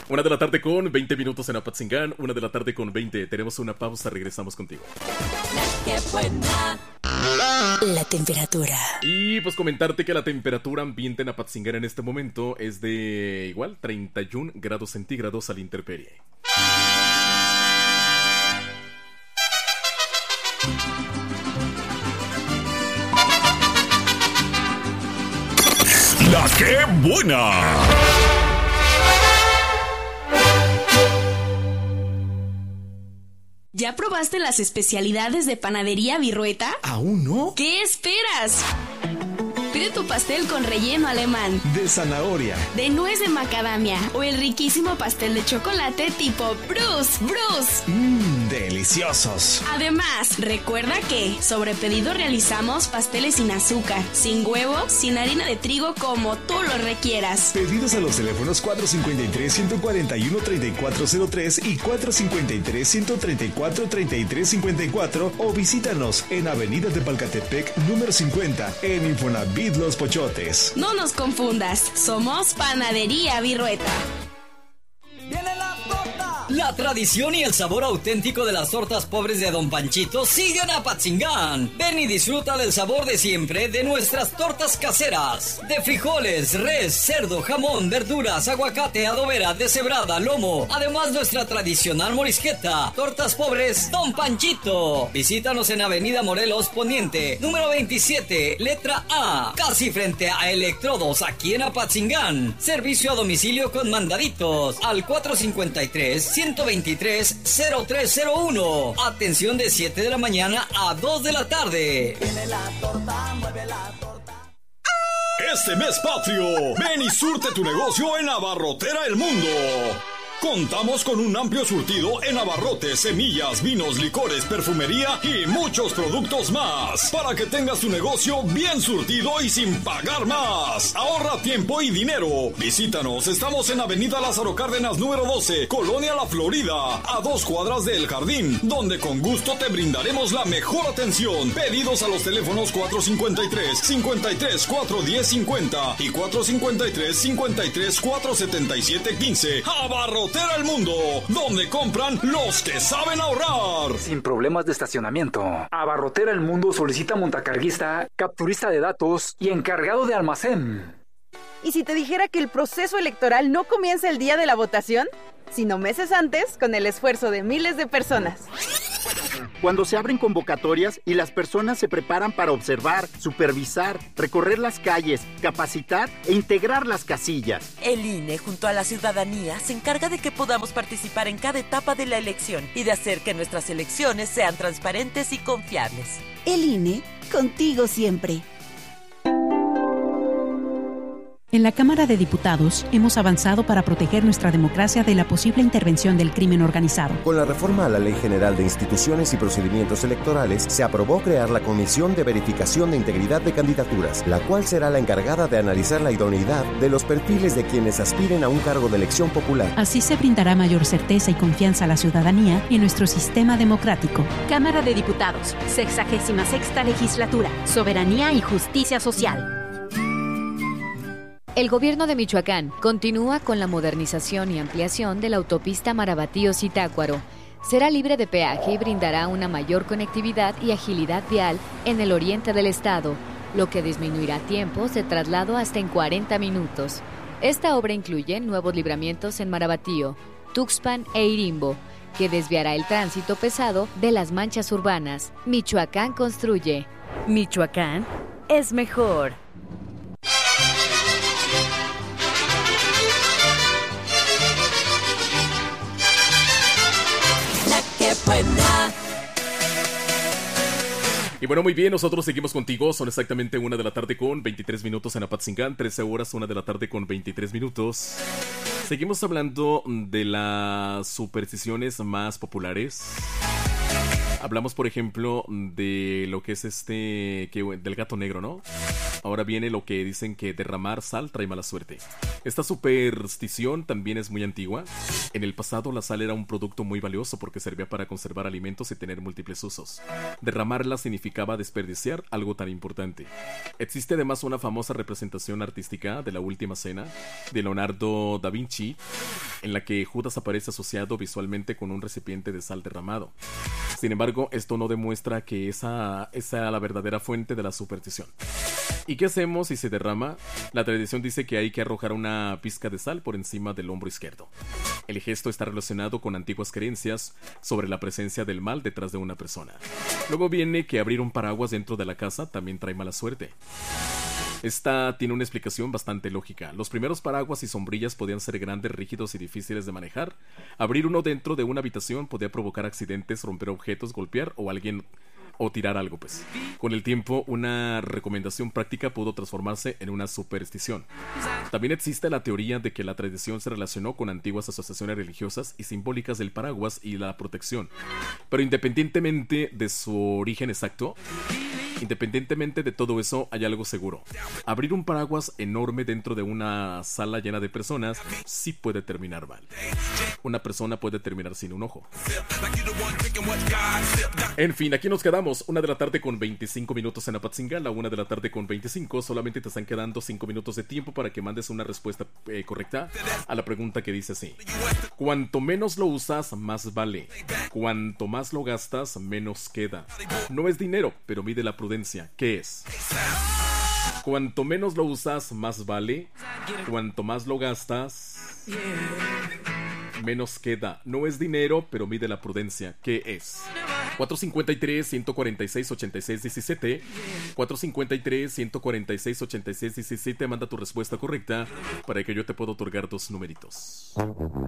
Una de la tarde con 20 minutos en Apatzingán. 1 de la tarde con 20. Tenemos una pausa, regresamos contigo. La temperatura. Y pues comentarte que la temperatura ambiente en Apatzingán en este momento es de igual 31 grados centígrados a la intemperie. ¡La que buena! ¿Ya probaste las especialidades de Panadería Virrueta? ¿Aún no? ¿Qué esperas? Pide tu pastel con relleno alemán, de zanahoria, de nuez de macadamia o el riquísimo pastel de chocolate tipo Bruce. Deliciosos. Además, recuerda que sobre pedido realizamos pasteles sin azúcar, sin huevo, sin harina de trigo, como tú lo requieras. Pedidos a los teléfonos 453-141-3403 y 453-134-3354 o visítanos en Avenida de Palcatepec, número 50, en Infonavit Los Pochotes. No nos confundas, somos Panadería Virrueta. La tradición y el sabor auténtico de las tortas pobres de Don Panchito siguen a Apatzingán. Ven y disfruta del sabor de siempre de nuestras tortas caseras. De frijoles, res, cerdo, jamón, verduras, aguacate, adobera, deshebrada, lomo. Además nuestra tradicional morisqueta. Tortas pobres Don Panchito. Visítanos en Avenida Morelos Poniente, número 27, letra A. Casi frente a Electrodos, aquí en Apatzingán. Servicio a domicilio con mandaditos al 453-123-0301. Atención de 7 de la mañana a 2 de la tarde. Viene la torta, mueve la torta. Este mes patrio, ven y surte tu negocio en Abarrotera El Mundo. Contamos con un amplio surtido en abarrotes, semillas, vinos, licores, perfumería y muchos productos más. Para que tengas tu negocio bien surtido y sin pagar más. Ahorra tiempo y dinero. Visítanos, estamos en Avenida Lázaro Cárdenas número 12, Colonia La Florida, a 2 cuadras de El Jardín, donde con gusto te brindaremos la mejor atención. Pedidos a los teléfonos 453-53-410-50 y 453-53-477-15. Abarrotera El Mundo, donde compran los que saben ahorrar. Sin problemas de estacionamiento. Abarrotera El Mundo solicita montacarguista, capturista de datos y encargado de almacén. ¿Y si te dijera que el proceso electoral no comienza el día de la votación, sino meses antes, con el esfuerzo de miles de personas? Cuando se abren convocatorias y las personas se preparan para observar, supervisar, recorrer las calles, capacitar e integrar las casillas. El INE, junto a la ciudadanía, se encarga de que podamos participar en cada etapa de la elección y de hacer que nuestras elecciones sean transparentes y confiables. El INE, contigo siempre. En la Cámara de Diputados hemos avanzado para proteger nuestra democracia de la posible intervención del crimen organizado. Con la reforma a la Ley General de Instituciones y Procedimientos Electorales, se aprobó crear la Comisión de Verificación de Integridad de Candidaturas, la cual será la encargada de analizar la idoneidad de los perfiles de quienes aspiren a un cargo de elección popular. Así se brindará mayor certeza y confianza a la ciudadanía y en nuestro sistema democrático. Cámara de Diputados, 66ª Legislatura, Soberanía y Justicia Social. El gobierno de Michoacán continúa con la modernización y ampliación de la autopista Marabatío-Zitácuaro. Será libre de peaje y brindará una mayor conectividad y agilidad vial en el oriente del estado, lo que disminuirá tiempos de traslado hasta en 40 minutos. Esta obra incluye nuevos libramientos en Marabatío, Tuxpan e Irimbo, que desviará el tránsito pesado de las manchas urbanas. Michoacán construye. Michoacán es mejor. Y bueno, muy bien, nosotros seguimos contigo. Son exactamente 1 de la tarde con 23 minutos en Apatzingán, 13 horas, 1 de la tarde con 23 minutos. Seguimos hablando de las supersticiones más populares. Hablamos, por ejemplo, de lo que es del gato negro, ¿no? Ahora viene lo que dicen que derramar sal trae mala suerte. Esta superstición también es muy antigua. En el pasado la sal era un producto muy valioso porque servía para conservar alimentos y tener múltiples usos. Derramarla significaba desperdiciar algo tan importante. Existe además una famosa representación artística de la Última Cena de Leonardo da Vinci, en la que Judas aparece asociado visualmente con un recipiente de sal derramado. Sin embargo, esto no demuestra que esa sea la verdadera fuente de la superstición. ¿Y qué hacemos si se derrama? La tradición dice que hay que arrojar una pizca de sal por encima del hombro izquierdo. El gesto está relacionado con antiguas creencias sobre la presencia del mal detrás de una persona. Luego viene que abrir un paraguas dentro de la casa también trae mala suerte. Esta tiene una explicación bastante lógica. Los primeros paraguas y sombrillas podían ser grandes, rígidos y difíciles de manejar. Abrir uno dentro de una habitación podía provocar accidentes, romper objetos, golpear o tirar algo, pues. Con el tiempo, una recomendación práctica pudo transformarse en una superstición. También existe la teoría de que la tradición se relacionó con antiguas asociaciones religiosas y simbólicas del paraguas y la protección. Pero independientemente de su origen exacto, independientemente de todo eso, hay algo seguro. Abrir un paraguas enorme dentro de una sala llena de personas sí puede terminar mal. Una persona puede terminar sin un ojo. En fin, aquí nos quedamos. 1 de la tarde con 25 minutos en Apatzingán, la 1 de la tarde con 25. Solamente te están quedando 5 minutos de tiempo para que mandes una respuesta correcta a la pregunta que dice así: cuanto menos lo usas, más vale. Cuanto más lo gastas, menos queda. No es dinero, pero mide la prudencia. ¿Qué es? Cuanto menos lo usas, más vale. Cuanto más lo gastas, menos queda. No es dinero, pero mide la prudencia. ¿Qué es? 453-146-8617 453-146-8617. Manda tu respuesta correcta para que yo te pueda otorgar 2 numeritos.